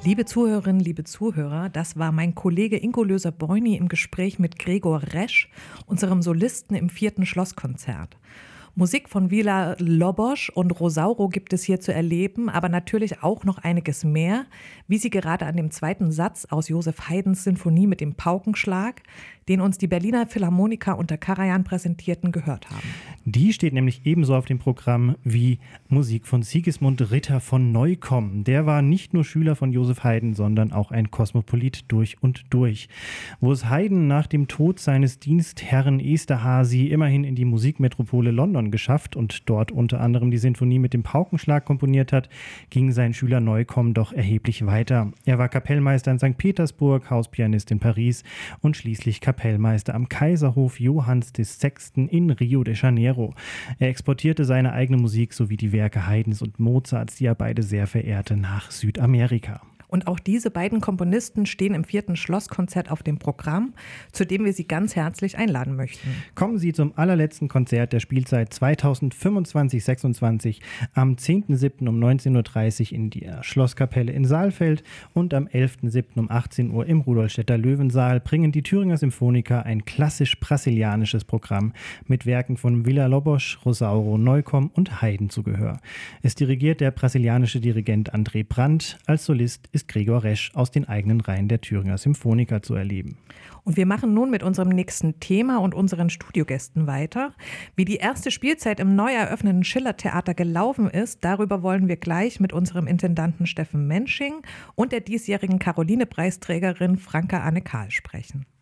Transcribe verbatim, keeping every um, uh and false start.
Liebe Zuhörerinnen, liebe Zuhörer, das war mein Kollege Ingo Löser-Beuni im Gespräch mit Gregor Resch, unserem Solisten im vierten Schlosskonzert. Musik von Villa Lobos und Rosauro gibt es hier zu erleben, aber natürlich auch noch einiges mehr, wie Sie gerade an dem zweiten Satz aus Joseph Haydns Sinfonie mit dem Paukenschlag, den uns die Berliner Philharmoniker unter Karajan präsentierten, gehört haben. Die steht nämlich ebenso auf dem Programm wie Musik von Sigismund Ritter von Neukomm. Der war nicht nur Schüler von Joseph Haydn, sondern auch ein Kosmopolit durch und durch. Wo es Haydn nach dem Tod seines Dienstherren Esterhazy immerhin in die Musikmetropole London geschafft und dort unter anderem die Sinfonie mit dem Paukenschlag komponiert hat, ging sein Schüler Neukomm doch erheblich weiter. Er war Kapellmeister in Sankt Petersburg, Hauspianist in Paris und schließlich Kapellmeister am Kaiserhof Johanns der Sechste in Rio de Janeiro. Er exportierte seine eigene Musik sowie die Werke Haydns und Mozarts, die er beide sehr verehrte, nach Südamerika. Und auch diese beiden Komponisten stehen im vierten Schlosskonzert auf dem Programm, zu dem wir Sie ganz herzlich einladen möchten. Kommen Sie zum allerletzten Konzert der Spielzeit zweitausendfünfundzwanzig sechsundzwanzig am zehnten siebten um neunzehn Uhr dreißig in der Schlosskapelle in Saalfeld und am elften siebten um achtzehn Uhr im Rudolstädter Löwensaal bringen die Thüringer Symphoniker ein klassisch-brasilianisches Programm mit Werken von Villa Lobos, Rosauro, Neukomm und Haydn zu Gehör. Es dirigiert der brasilianische Dirigent André Brandt. Als Solist ist Gregor Resch aus den eigenen Reihen der Thüringer Symphoniker zu erleben. Und wir machen nun mit unserem nächsten Thema und unseren Studiogästen weiter. Wie die erste Spielzeit im neu eröffneten Schiller-Theater gelaufen ist, darüber wollen wir gleich mit unserem Intendanten Steffen Mensching und der diesjährigen Caroline-Preisträgerin Franka Anne Kahl sprechen.